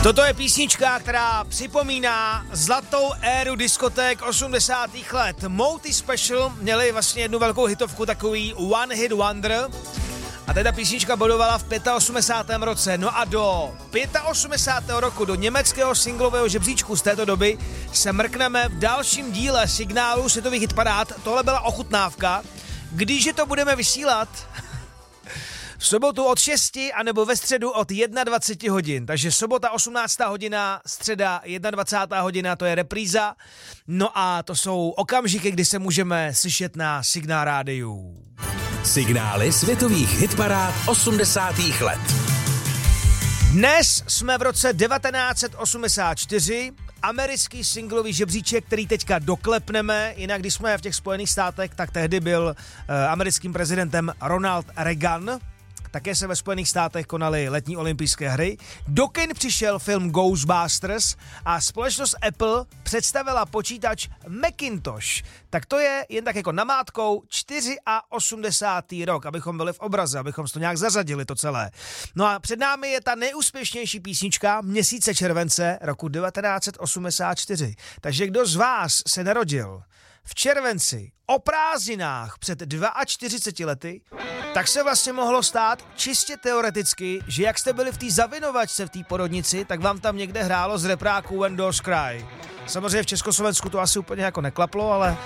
Toto je písnička, která připomíná zlatou éru diskoték 80. let. Multi Special měli vlastně jednu velkou hitovku, takový One Hit Wonder. A teda písnička bodovala v 85. roce. No a do 85. roku, do německého singlového žebříčku z této doby, se mrkneme v dalším díle signálu světových hitparád. Tohle byla ochutnávka. Když je to budeme vysílat v sobotu od 6 anebo ve středu od 21 hodin. Takže sobota 18. hodina, středa 21. hodina, to je repríza. No a to jsou okamžiky, kdy se můžeme slyšet na Signál rádiu. Signály světových hitparád 80. let. Dnes jsme v roce 1984, americký singlový žebříček, který teďka doklepneme, jinak když jsme v těch Spojených státech, tak tehdy byl americkým prezidentem Ronald Reagan. Také se ve Spojených státech konaly letní olympijské hry. Do kin přišel film Ghostbusters a společnost Apple představila počítač Macintosh. Tak to je jen tak jako namátkou 84. rok, abychom byli v obraze, abychom to nějak zařadili to celé. No a před námi je ta nejúspěšnější písnička měsíce července roku 1984. Takže kdo z vás se narodil v červenci o prázdninách před 42 lety, tak se vlastně mohlo stát čistě teoreticky, že jak jste byli v té zavinovačce v té porodnici, tak vám tam někde hrálo z repráku When Doves Cry. Samozřejmě v Československu to asi úplně jako neklaplo, ale...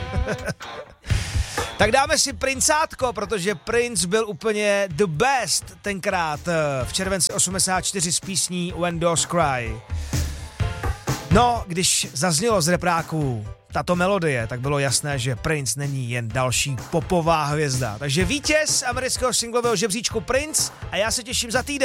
Tak dáme si Princátko, protože Prince byl úplně the best tenkrát v červenci 84 s písní When Doves Cry. No, když zaznělo z repráku tato melodie, tak bylo jasné, že Prince není jen další popová hvězda. Takže vítěz amerického singlového žebříčku Prince a já se těším za týden.